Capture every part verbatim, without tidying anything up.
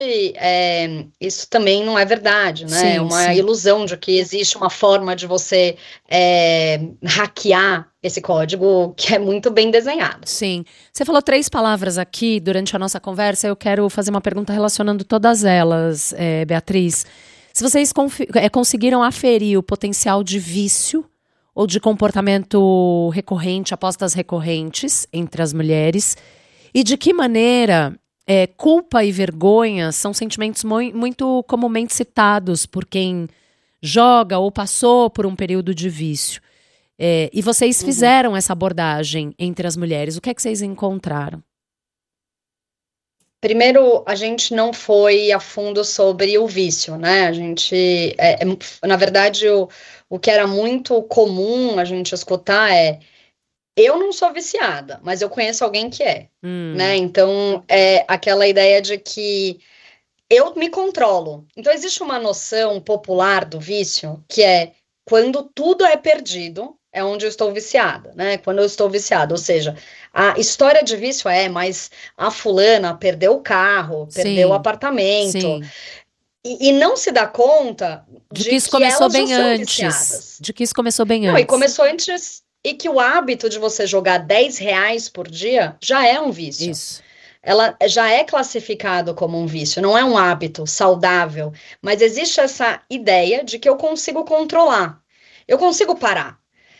é, isso também não é verdade, né? É Sim, uma sim. ilusão de que existe uma forma de você é, hackear esse código que é muito bem desenhado. Sim. Você falou três palavras aqui durante a nossa conversa. Eu quero fazer uma pergunta relacionando todas elas, eh, Beatriz. Se vocês confi- eh, conseguiram aferir o potencial de vício ou de comportamento recorrente, apostas recorrentes entre as mulheres, e de que maneira eh, culpa e vergonha são sentimentos mui- muito comumente citados por quem joga ou passou por um período de vício. É, e vocês Uhum. fizeram essa abordagem entre as mulheres. O que é que vocês encontraram? Primeiro, a gente não foi a fundo sobre o vício, né? A gente, é, é, na verdade, o, o que era muito comum a gente escutar é: eu não sou viciada, mas eu conheço alguém que é, né? Hum, Então, é aquela ideia de que eu me controlo. Então, existe uma noção popular do vício que é: quando tudo é perdido, é onde eu estou viciada, né? Quando eu estou viciada, ou seja, a história de vício é, mas a fulana perdeu o carro, perdeu o sim, apartamento, sim. e, e não se dá conta De que de isso que começou elas já bem são antes. viciadas. De que isso começou bem Não, e antes. começou antes, e que o hábito de você jogar dez reais por dia já é um vício. Isso. Ela já é classificado como um vício, não é um hábito saudável, mas existe essa ideia de que eu consigo controlar, eu consigo parar.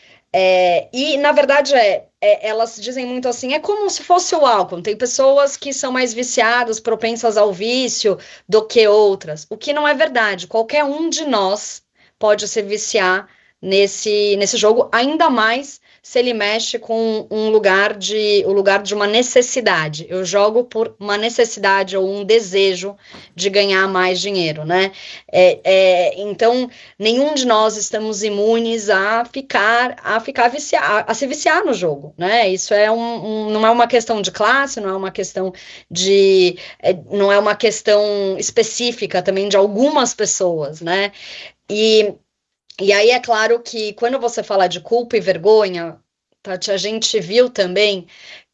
É, e, na verdade, é, é, elas dizem muito assim: é como se fosse o álcool. Tem pessoas que são mais viciadas, propensas ao vício, do que outras. O que não é verdade. Qualquer um de nós pode se viciar nesse, nesse jogo, ainda mais se ele mexe com um lugar de, o lugar de uma necessidade. Eu jogo por uma necessidade ou um desejo de ganhar mais dinheiro, né? É, é, então, nenhum de nós estamos imunes a ficar a ficar viciar, a se viciar no jogo, né? Isso é um, um, não é uma questão de classe, não é uma questão de, é, não é uma questão específica também de algumas pessoas, né? E, e aí é claro que quando você fala de culpa e vergonha, Tati, a gente viu também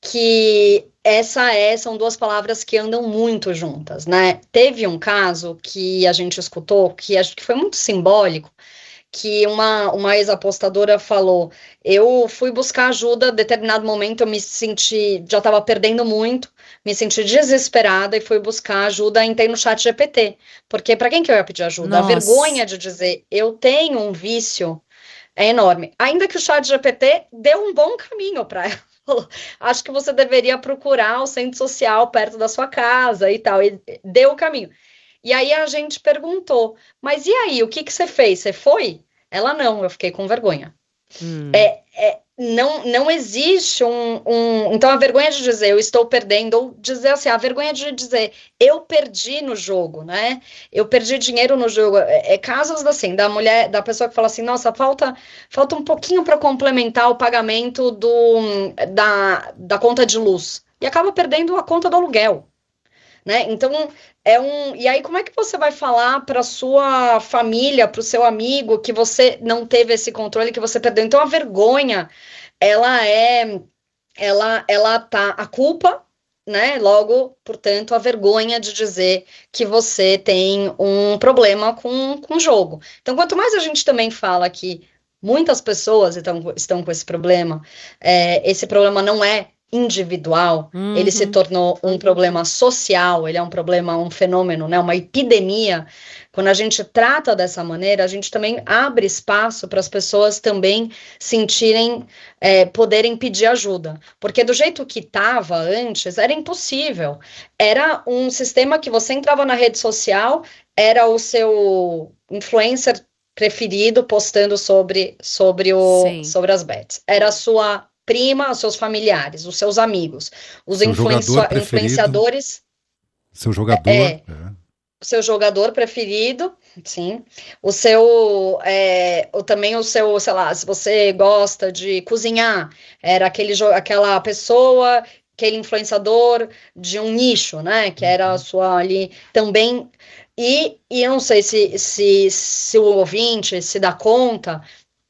que essa é, são duas palavras que andam muito juntas, né? Teve um caso que a gente escutou que acho que foi muito simbólico, que uma, uma ex-apostadora falou: eu fui buscar ajuda, em determinado momento eu me senti, já estava perdendo muito, me senti desesperada e fui buscar ajuda, entrei no chat G P T, porque para quem que eu ia pedir ajuda? A Nossa. vergonha de dizer eu tenho um vício é enorme, ainda que o chat G P T deu um bom caminho para ela. Acho que você deveria procurar o centro social perto da sua casa e tal, e deu o caminho. E aí a gente perguntou: mas e aí, o que que você fez? Você foi? Ela: não, eu fiquei com vergonha. Hum. É, é, não, não existe um, um. Então, a vergonha de dizer eu estou perdendo, ou dizer assim, a vergonha de dizer eu perdi no jogo, né? Eu perdi dinheiro no jogo. É, é casos assim, da mulher, da pessoa que fala assim: nossa, falta, falta um pouquinho para complementar o pagamento do, da, da conta de luz. E acaba perdendo a conta do aluguel, né? Então, é um. E aí, como é que você vai falar para sua família, para o seu amigo, que você não teve esse controle, que você perdeu? Então, a vergonha, ela é. Ela, ela tá. A culpa, né? Logo, portanto, a vergonha de dizer que você tem um problema com, com o jogo. Então, quanto mais a gente também fala que muitas pessoas estão, estão com esse problema, é, esse problema não é individual, ele se Uhum. tornou um problema social, ele é um problema, um fenômeno, né, uma epidemia. Quando a gente trata dessa maneira, a gente também abre espaço para as pessoas também sentirem, é, poderem pedir ajuda. Porque do jeito que estava antes, era impossível. Era um sistema que você entrava na rede social, era o seu influencer preferido postando sobre, sobre, o, Sim. sobre as bets. Era a sua prima, os seus familiares, os seus amigos, os Seu jogador influenci- preferido. influenciadores, Seu jogador. é, É. o seu jogador preferido, sim, o seu, é, o, também o seu, sei lá, se você gosta de cozinhar, era aquele, jo- aquela pessoa, aquele influenciador de um nicho, né, que era a Uhum. sua ali também, e, e eu não sei se, se, se o ouvinte se dá conta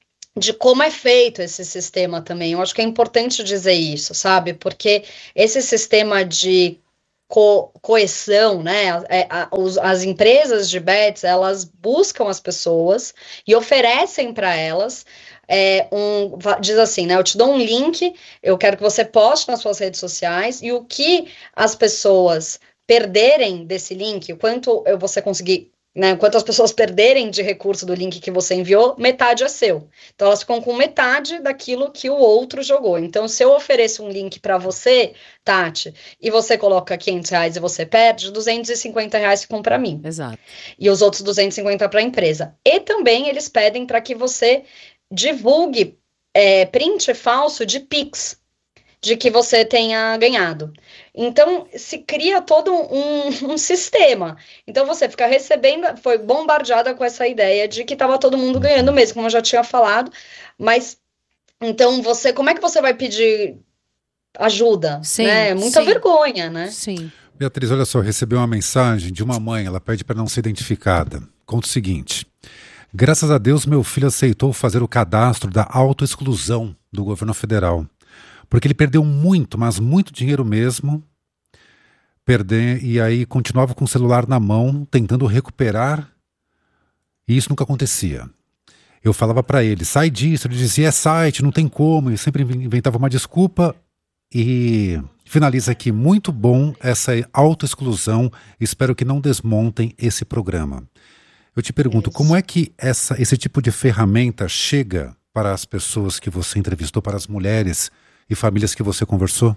de como é feito esse sistema também. Eu acho que é importante dizer isso, sabe? Porque esse sistema de co coesão, né? A, a, os, as empresas de bets, elas buscam as pessoas e oferecem para elas é, um, diz assim, né? Eu te dou um link, eu quero que você poste nas suas redes sociais e o que as pessoas perderem desse link, o quanto eu, você conseguir, né, quanto as pessoas perderem de recurso do link que você enviou, metade é seu. Então, elas ficam com metade daquilo que o outro jogou. Então, se eu ofereço um link para você, Tati, e você coloca quinhentos reais e você perde, duzentos e cinquenta reais ficam para mim. Exato. E os outros duzentos e cinquenta para a empresa. E também eles pedem para que você divulgue é, print falso de Pix, de que você tenha ganhado. Então, se cria todo um, um sistema. Então, você fica recebendo, foi bombardeada com essa ideia de que estava todo mundo ganhando mesmo, como eu já tinha falado, mas, então, você, como é que você vai pedir ajuda? Sim, né? Muita sim, vergonha, né? Sim. Beatriz, olha só, recebeu uma mensagem de uma mãe, ela pede para não ser identificada. Conta o seguinte: graças a Deus, meu filho aceitou fazer o cadastro da autoexclusão do governo federal. Porque ele perdeu muito, mas muito dinheiro mesmo, perder, e aí continuava com o celular na mão, tentando recuperar, e isso nunca acontecia. Eu falava para ele, sai disso, ele dizia, é site, não tem como, e sempre inventava uma desculpa, e finaliza aqui, muito bom essa autoexclusão, espero que não desmontem esse programa. Eu te pergunto, isso. Como é que essa, esse tipo de ferramenta chega para as pessoas que você entrevistou, para as mulheres e famílias que você conversou?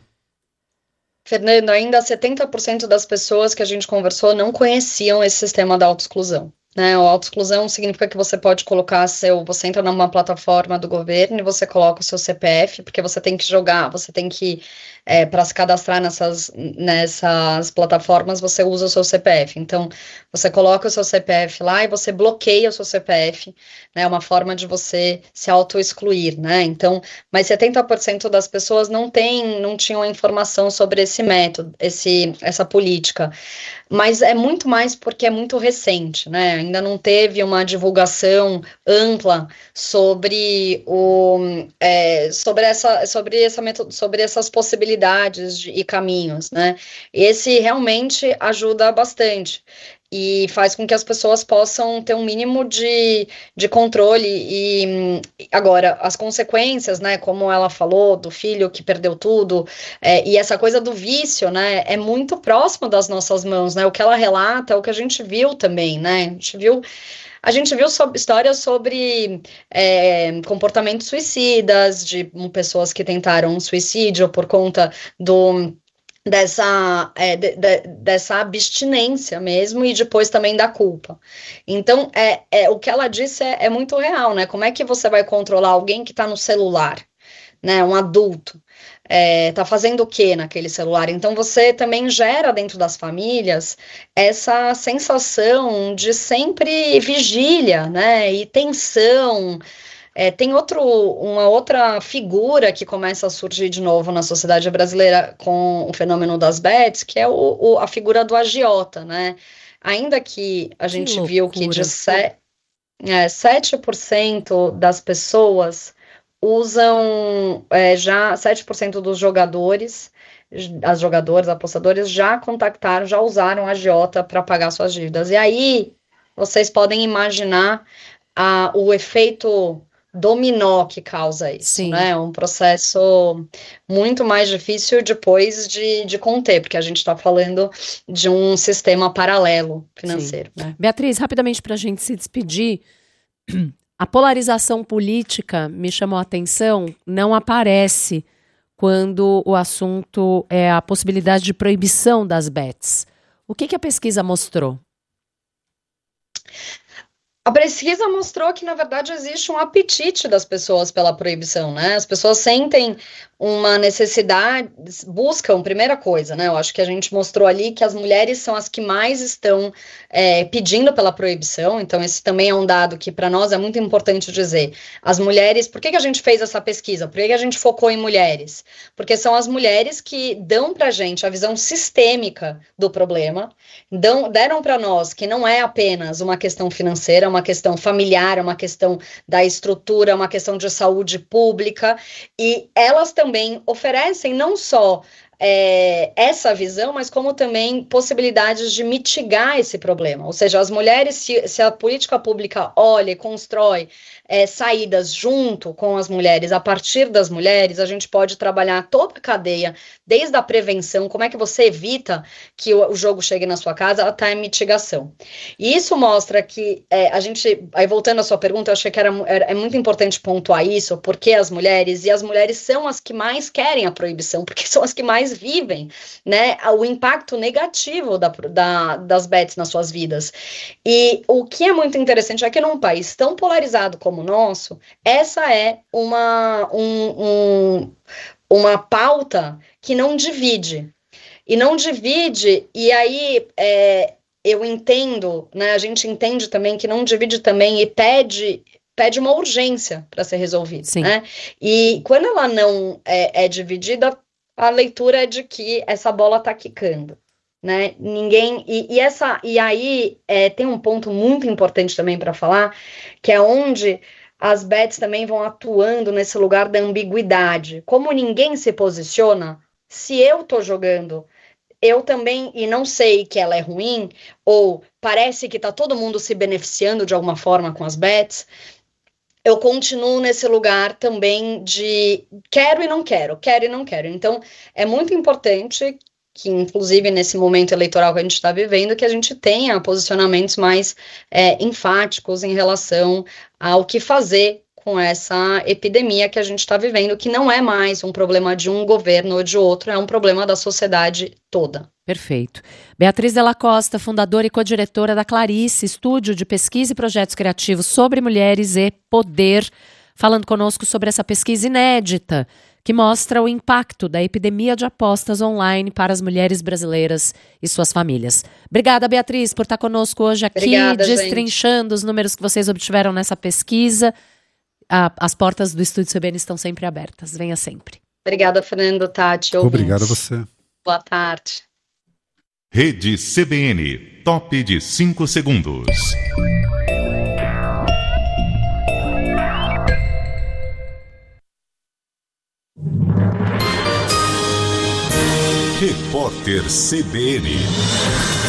Fernando, ainda setenta por cento das pessoas que a gente conversou não conheciam esse sistema da autoexclusão. Né? A autoexclusão significa que você pode colocar seu, você entra numa plataforma do governo e você coloca o seu C P F, porque você tem que jogar, você tem que, é, para se cadastrar nessas, nessas plataformas, você usa o seu C P F. Então, você coloca o seu C P F lá e você bloqueia o seu C P F, né? É uma forma de você se auto-excluir, né? Então, mas setenta por cento das pessoas não tem, não tinham informação sobre esse método, esse, essa política. Mas é muito mais porque é muito recente, né? Ainda não teve uma divulgação ampla sobre o é, sobre essa sobre essa metodo, sobre essas possibilidades de, e caminhos, né? Esse realmente ajuda bastante e faz com que as pessoas possam ter um mínimo de, de controle e, agora, as consequências, né, como ela falou, do filho que perdeu tudo, é, e essa coisa do vício, né, é muito próximo das nossas mãos, né, o que ela relata é o que a gente viu também, né, a gente viu A gente viu sobre, histórias sobre é, comportamentos suicidas, de um, pessoas que tentaram um suicídio por conta do... dessa, é, de, de, dessa abstinência mesmo, e depois também da culpa. Então, é, é, o que ela disse é, é muito real, né? Como é que você vai controlar alguém que está no celular, né? Um adulto. É, tá fazendo o que naquele celular? Então, você também gera dentro das famílias essa sensação de sempre vigília, né? E tensão. É, tem outro, uma outra figura que começa a surgir de novo na sociedade brasileira com o fenômeno das bets, que é o, o, a figura do agiota, né? Ainda que a gente que viu que de se, é, sete por cento das pessoas usam, é, já sete por cento dos jogadores, as jogadoras, apostadores, já contactaram, já usaram a agiota para pagar suas dívidas. E aí, vocês podem imaginar a, o efeito dominó que causa isso, Sim. né? É um processo muito mais difícil depois de, de conter, porque a gente está falando de um sistema paralelo financeiro. Né? Beatriz, rapidamente para a gente se despedir, a polarização política me chamou a atenção, não aparece quando o assunto é a possibilidade de proibição das bets. O que, que a pesquisa mostrou? A pesquisa mostrou que, na verdade, existe um apetite das pessoas pela proibição, né? As pessoas sentem uma necessidade, buscam, primeira coisa, né? Eu acho que a gente mostrou ali que as mulheres são as que mais estão é, pedindo pela proibição, então esse também é um dado que para nós é muito importante dizer. As mulheres, por que, que a gente fez essa pesquisa? Por que, que a gente focou em mulheres? Porque são as mulheres que dão pra gente a visão sistêmica do problema, dão, deram para nós que não é apenas uma questão financeira, uma questão familiar, uma questão da estrutura, uma questão de saúde pública, e elas também oferecem não só é, essa visão, mas como também possibilidades de mitigar esse problema. Ou seja, as mulheres, se, se a política pública olha e constrói é, saídas junto com as mulheres, a partir das mulheres, a gente pode trabalhar toda a cadeia, desde a prevenção, como é que você evita que o, o jogo chegue na sua casa, até a mitigação. E isso mostra que é, a gente, aí voltando à sua pergunta, eu achei que era, era, é muito importante pontuar isso, porque as mulheres, e as mulheres são as que mais querem a proibição, porque são as que mais vivem, né, o impacto negativo da, da, das bets nas suas vidas. E o que é muito interessante é que num país tão polarizado como o nosso, essa é uma, um, um, uma pauta que não divide. E não divide, e aí é, eu entendo, né, a gente entende também que não divide também e pede... pede uma urgência para ser resolvida, né? E quando ela não é, é dividida, a leitura é de que essa bola está quicando, né? Ninguém e, e essa e aí é, tem um ponto muito importante também para falar, que é onde as bets também vão atuando nesse lugar da ambiguidade. Como ninguém se posiciona, se eu tô jogando, eu também, e não sei que ela é ruim, ou parece que tá todo mundo se beneficiando de alguma forma com as bets, eu continuo nesse lugar também de quero e não quero, quero e não quero. Então, é muito importante que, inclusive, nesse momento eleitoral que a gente está vivendo, que a gente tenha posicionamentos mais é, enfáticos em relação ao que fazer com essa epidemia que a gente está vivendo, que não é mais um problema de um governo ou de outro, é um problema da sociedade toda. Perfeito. Beatriz Della Costa, fundadora e co-diretora da Clarice, estúdio de pesquisa e projetos criativos sobre mulheres e poder, falando conosco sobre essa pesquisa inédita que mostra o impacto da epidemia de apostas online para as mulheres brasileiras e suas famílias. Obrigada, Beatriz, por estar conosco hoje aqui, Obrigada, destrinchando gente. Os números que vocês obtiveram nessa pesquisa. A, as portas do Estúdio C B N estão sempre abertas. Venha sempre. Obrigada, Fernando, Tati. Obrigado a você. Boa tarde. Rede C B N, top de cinco segundos. Repórter C B N.